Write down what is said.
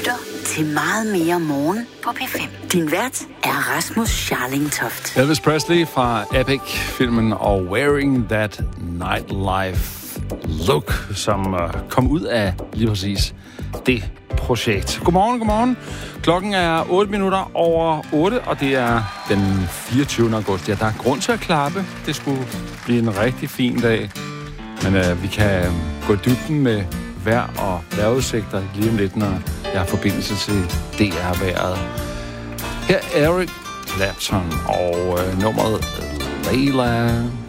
lytter til Meget Mere Morgen på P5. Din vært er Rasmus Scharling-Toft. Elvis Presley fra Epic-filmen og Wearing That Nightlife Look, som kom ud af lige præcis det projekt. Godmorgen. Klokken er 8 minutter over 8, og det er den 24. august. Ja, der er grund til at klappe. Det skulle blive en rigtig fin dag. Men vi kan gå i dybden med vejr og vejrudsigter lige om lidt, når jeg har forbindelse til DR-vejret. Her er Eric Clapton og nummeret Layla.